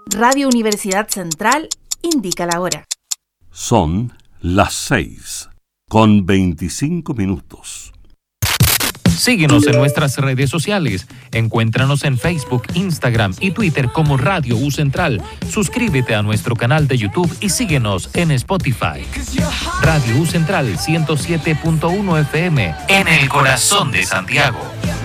Radio Universidad Central indica la hora. Son las 6:25. Síguenos en nuestras redes sociales. Encuéntranos en Facebook, Instagram y Twitter como Radio U Central. Suscríbete a nuestro canal de YouTube y síguenos en Spotify. Radio U Central 107.1 FM en el corazón de Santiago.